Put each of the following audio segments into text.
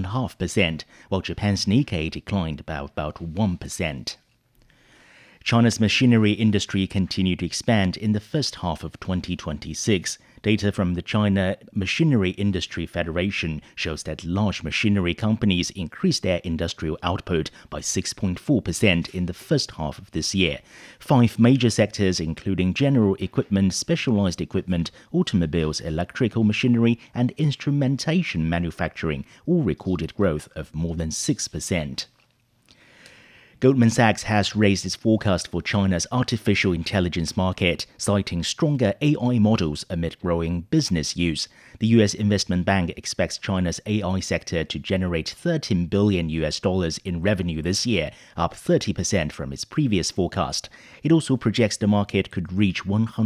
2.5%, while Japan's Nikkei declined by about 1%. China's machinery industry continued to expand in the first half of 2026. Data from the China Machinery Industry Federation shows that large machinery companies increased their industrial output by 6.4% in the first half of this year. 5 major sectors, including general equipment, specialized equipment, automobiles, electrical machinery, and instrumentation manufacturing, all recorded growth of more than 6%. Goldman Sachs has raised its forecast for China's artificial intelligence market, citing stronger AI models amid growing business use. The U.S. investment bank expects China's AI sector to generate $13 billion in revenue this year, up 30% from its previous forecast. It also projects the market could reach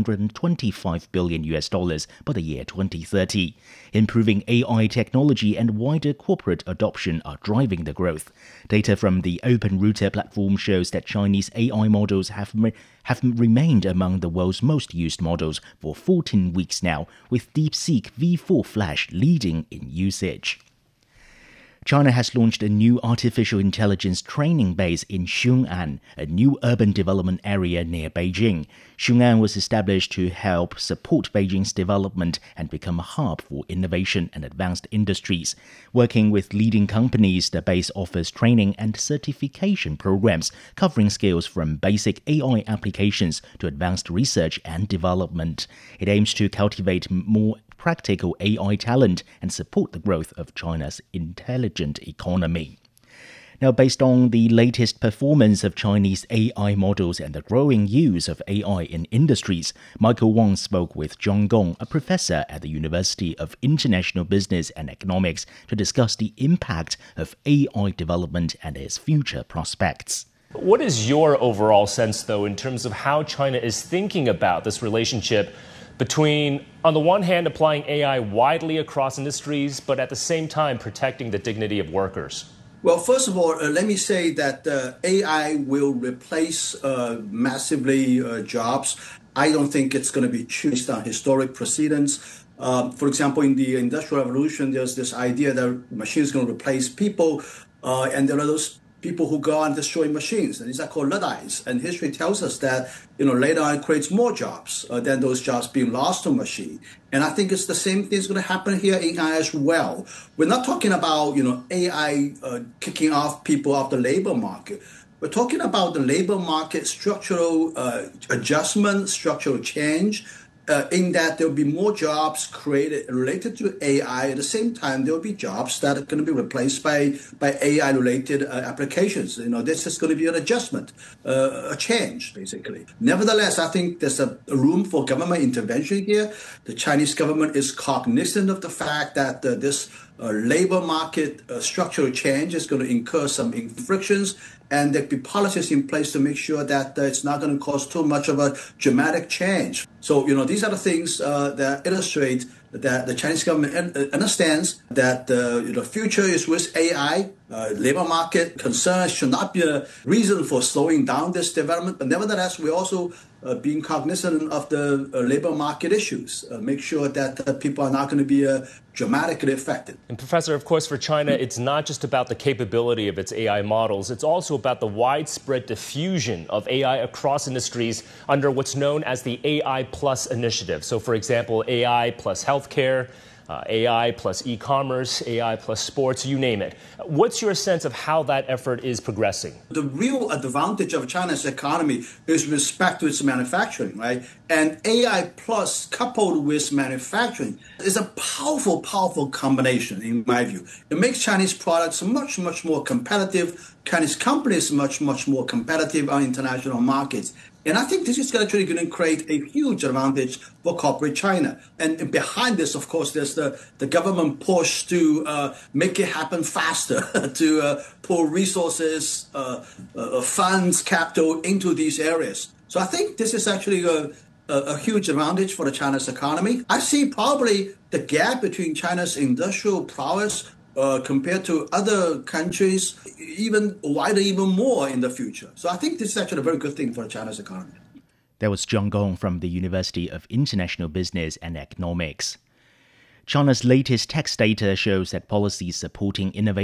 $125 billion by the year 2030. Improving AI technology and wider corporate adoption are driving the growth. Data from the OpenRouter platform shows that Chinese AI models have remained among the world's most used models for 14 weeks now, with DeepSeek V4 Flash leading in usage. China has launched a new artificial intelligence training base in Xiong'an, a new urban development area near Beijing. Xiong'an was established to help support Beijing's development and become a hub for innovation and advanced industries. Working with leading companies, the base offers training and certification programs covering skills from basic AI applications to advanced research and development. It aims to cultivate more practical AI talent and support the growth of China's intelligent economy. Now, based on the latest performance of Chinese AI models and the growing use of AI in industries, Michael Wang spoke with John Gong, a professor at the University of International Business and Economics, to discuss the impact of AI development and its future prospects. What is your overall sense, though, in terms of how China is thinking about this relationship between, on the one hand, applying AI widely across industries, but at the same time protecting the dignity of workers? Well, first of all, let me say that AI will replace massively jobs. I don't think it's going to be true based on historic precedents. For example, in the Industrial Revolution, there's this idea that machines are going to replace people, and there are those people who go on destroying machines, and these are called Luddites. And history tells us that, later on it creates more jobs than those jobs being lost to machine. And I think it's the same thing is going to happen here in AI as well. We're not talking about, AI kicking off people off the labor market. We're talking about the labor market structural adjustment, structural change, in that there'll be more jobs created related to AI. At the same time, there'll be jobs that are going to be replaced by AI-related applications. This is going to be an adjustment, a change, basically. Nevertheless, I think there's a room for government intervention here. The Chinese government is cognizant of the fact that this labor market structural change is going to incur some frictions, and there'll be policies in place to make sure that it's not going to cause too much of a dramatic change. So, these are the things that illustrate that the Chinese government understands that the future is with AI. Labor market concerns should not be a reason for slowing down this development. But nevertheless, we're also being cognizant of the labor market issues, make sure that people are not going to be dramatically affected. And Professor, of course, for China, it's not just about the capability of its AI models. It's also about the widespread diffusion of AI across industries under what's known as the AI Plus initiative. So, for example, AI plus healthcare, AI plus e-commerce, AI plus sports, you name it. What's your sense of how that effort is progressing? The real advantage of China's economy is with respect to its manufacturing, right? And AI plus coupled with manufacturing is a powerful, powerful combination, in my view. It makes Chinese products much, much more competitive, Chinese companies much, much more competitive on international markets. And I think this is actually going to create a huge advantage for corporate China. And behind this, of course, there's the government push to make it happen faster, to pour resources, funds, capital into these areas. So I think this is actually a huge advantage for the China's economy. I see probably the gap between China's industrial prowess compared to other countries, even wider, even more in the future. So I think this is actually a very good thing for China's economy. That was John Gong from the University of International Business and Economics. China's latest tax data shows that policies supporting innovation